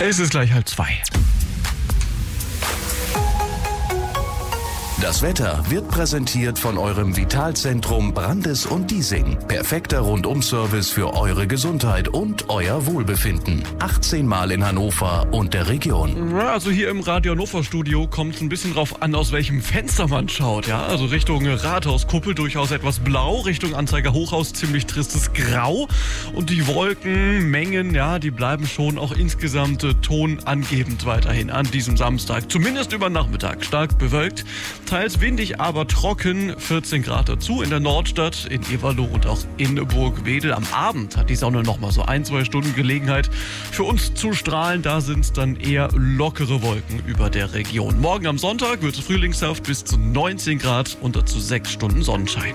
Es ist gleich 1:30. Das Wetter wird präsentiert von eurem Vitalzentrum Brandes und Diesing. Perfekter Rundum-Service für eure Gesundheit und euer Wohlbefinden. 18 Mal in Hannover und der Region. Ja, also hier im Radio Hannover Studio kommt es ein bisschen drauf an, aus welchem Fenster man schaut. Ja, also Richtung Rathauskuppel durchaus etwas blau, Richtung Anzeiger Hochhaus ziemlich tristes Grau. Und die Wolkenmengen, ja, die bleiben schon auch insgesamt tonangebend weiterhin an diesem Samstag. Zumindest über Nachmittag. Stark bewölkt. Teils windig, aber trocken, 14 Grad dazu in der Nordstadt, in Everloh und auch in Burgwedel. Am Abend hat die Sonne noch mal so 1-2 Stunden Gelegenheit für uns zu strahlen. Da sind es dann eher lockere Wolken über der Region. Morgen am Sonntag wird es frühlingshaft bis zu 19 Grad und dazu 6 Stunden Sonnenschein.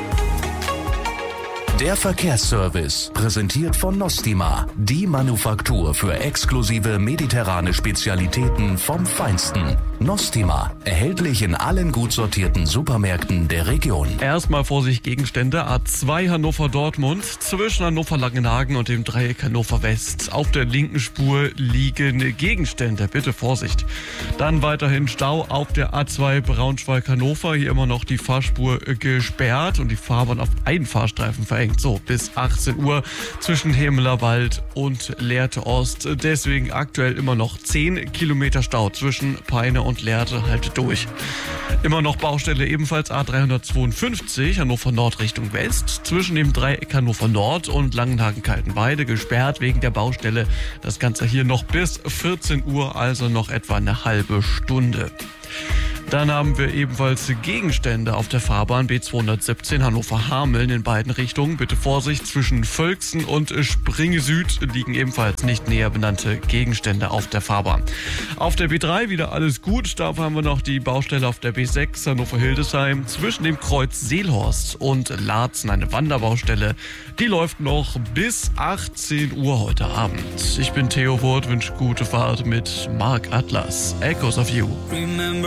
Der Verkehrsservice, präsentiert von Nostima, die Manufaktur für exklusive mediterrane Spezialitäten vom Feinsten. Nostima, erhältlich in allen gut sortierten Supermärkten der Region. Erstmal Vorsicht Gegenstände, A2 Hannover-Dortmund, zwischen Hannover-Langenhagen und dem Dreieck Hannover West. Auf der linken Spur liegen Gegenstände, bitte Vorsicht. Dann weiterhin Stau auf der A2 Braunschweig-Hannover, hier immer noch die Fahrspur gesperrt und die Fahrbahn auf einen Fahrstreifen verengt. So, bis 18 Uhr zwischen Hemelerwald und Lehrte Ost. Deswegen aktuell immer noch 10 Kilometer Stau zwischen Peine und Lehrte. Haltet durch. Immer noch Baustelle ebenfalls A352 Hannover Nord Richtung West. Zwischen dem Dreieck Hannover Nord und Langenhagen-Kaltenweide gesperrt wegen der Baustelle. Das Ganze hier noch bis 14 Uhr, also noch etwa eine halbe Stunde. Dann haben wir ebenfalls Gegenstände auf der Fahrbahn B217 Hannover-Hameln in beiden Richtungen. Bitte Vorsicht, zwischen Völksen und Springe Süd liegen ebenfalls nicht näher benannte Gegenstände auf der Fahrbahn. Auf der B3 wieder alles gut. Dafür haben wir noch die Baustelle auf der B6 Hannover-Hildesheim. Zwischen dem Kreuz Seelhorst und Laatzen eine Wanderbaustelle. Die läuft noch bis 18 Uhr heute Abend. Ich bin Theo Wurt, wünsche gute Fahrt mit Mark Atlas. Echoes of You.